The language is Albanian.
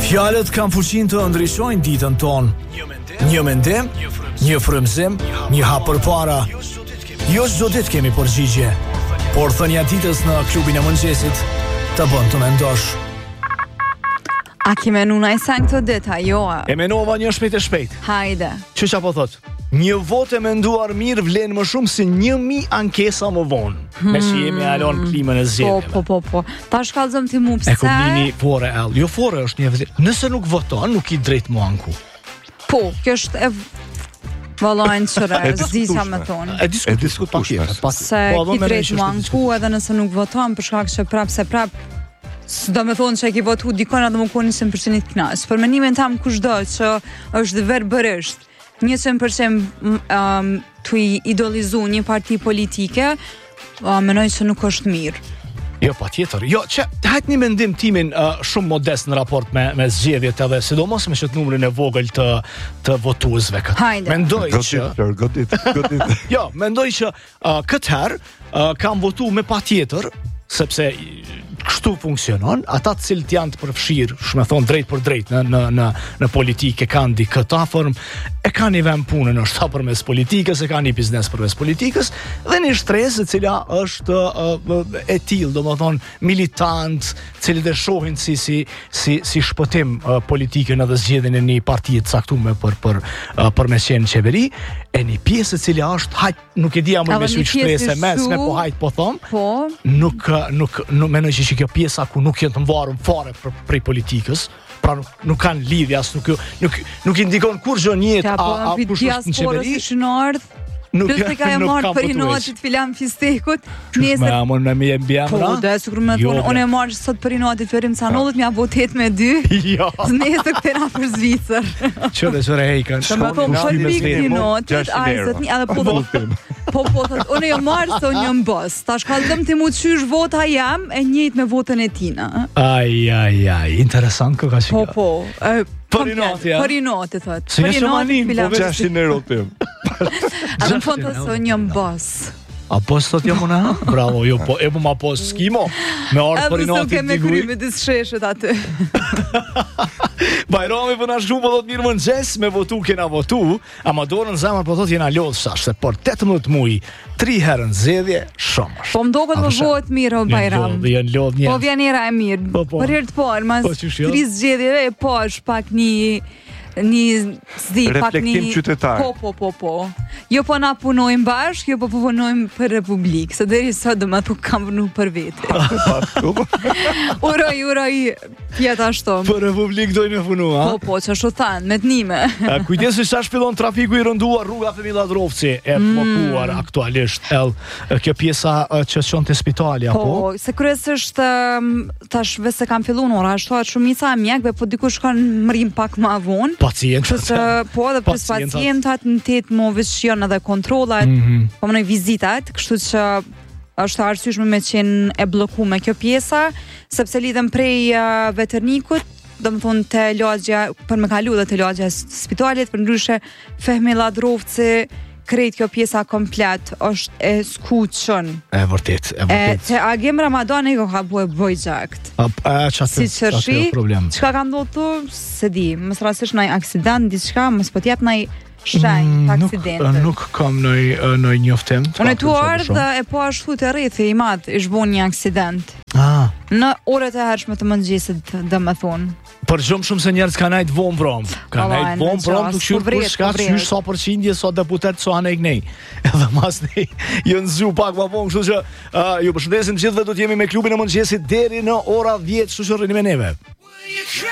Fjalët kanë fuqinë të ndryshojnë ditën tonë. Një mendim, një frymëzim, një hap përpara. Jo çdo ditë kemi përgjigje, por thënia ditës në klubin e mëngjesit të bën të mendosh. A ki menu na i sen këtë ditë, jo? E menova një shpejt. Hajde. Që qa po thot? Një votë e menduar mirë vlen më shumë se 1000 ankesa më vonë. Me që jemi alon klimën e zgjedhjeve. Po. Ta shkallëzëm ti mu pse? E kumini fore el. Jo fore është një vëzirë. Nëse nuk voton, nuk i drejt mu anku. Po, kjo është e valojnë qëre, zisa me thonë. E diskutushme. Se ki drejt mu anku edhe nëse nuk voton, për shkak që prap do me thonë që e ki votu dikon edhe më koni 100% knas. Për menimin tam kushdo që është verbërisht 100% të i idolizu një parti politike, menoj që nuk është mirë. Jo, pa tjetër. Jo, që hajt një mendim timin shumë modest në raport me zgjedhjet edhe, sidomos me qëtë numrin e vogël të votuesve këtë. Hajde. Mendoj që... Godit. Jo, mendoj që këtë herë kam votu me pa tjetër, sepse kështu funksionon, ata të cilët janë të përfshirë, shme thonë drejt për drejt në politikë, kanë di këta form, e ka një vend punë në shta përmes politikës, e ka një biznes përmes politikës, dhe një shtresë e cila është e tillë, do më thonë militant, cilët e shohin si shpëtim politikën edhe zgjedhjen e një partije të caktuar për me qenë qeveri, e një pjesë e cila është nuk e dia më me shujt shtrese mesme, po hajt po thom, nuk menoj që kjo pjesa ku nuk jenë të mvarur fare prej politikës, pra nuk kanë lidhje as nuk indikon kur gjë njetë a kush është në qeveri. Plus të ka e marrë për i notit filan fistekut. Qysh me amon me mi e mbjemra? Po, dhe sukur me thonë, unë e marrë sot për i notit ferim ca nollet, mja votet me 2. Jo. Nesër këtena për Zvicër. Qëre hejkan. Të me thonë, për pik i notit, a i zëtni, edhe po thot, unë e marrë se unë jam bës. Ta shkallëm të mu të qysh vota jam, e njët me votën e tina. Aj, interesant kë ka që kjo. Po. Për i noti, thot. Si një shëmanin, po 600 euro tim. A në fond të se unë jam bës. A pos të t'jam unë? Bravo, jo, po, e po ma pos s'kimo. Me ardhë për i noti t'i me kry me disë sheshet aty. Bajrami për nash shumë po thot mirë mëngjes, me votu kena votu, ama dorën zemër po thot jena lodhë shash, se por 18 muj, 3 herën zedhje, shumë është. Po më doket më votë mirë, o Bajram. Jën lodhë njës. Po vjen era e mirë. Për herë të parë, mas 3 zgjedhjeve e po është pak një reflektim qytetar. Po. Jo po na punojmë bashkë, jo po punojmë për Republikë, se deri sot do më thuk kam punu për vete. Uroj pjeta ashtu. Për Republikë dojnë me punu, a? Po, që ashtu thanë, me t'nime. Kujdesu sa shpillon trafiku i rënduar rruga Femilla Drovci, e blokuar aktualisht, kjo pjesa që qonë të spitali, apo? Po, se kryesisht tash vese kam fillun ora, ashtu atë shumica e mjekve, po dikush kanë mërim pak ma vonë. Pacientat. Po edhe për pacientat në tetë më vëshjon edhe kontrollat, po më në vizitat, kështu që është arsyeshme me qenë e bllokuar kjo pjesa, sepse lidhem prej veternikut, do më thonë të lagja, për me kalu dhe të lagja spitalit, për ndryshe Femilla Drovci, krejt kjo pjesa komplet është e skuqën. E vërtet. Te Agim Ramadani ka bëj gjakt. Si qërshi, qka ka ndodhë se di, mësë rasisht nëj aksident, diçka, mësë po t'jep nëj shenjë të aksidentët. Nuk kam nëj njoftim. Unë e tu ardhë e po ashtu të rrithi i madhë, ish bo një aksident. Në orët e hershme të mëngjesit, dhe me thonë. Për shumë se njerës ka najtë vonë vromë. Ka najtë vonë vromë të këshurë për shka qysh sa përqindje, sa deputet, sa anë e kënej. Edhe mas ne jënë zhu pak ma vonë, kështu që ju përshëndesim gjithve, do t'jemi me klubin e mëngjesit deri në ora 10, kështu që rrini me neve.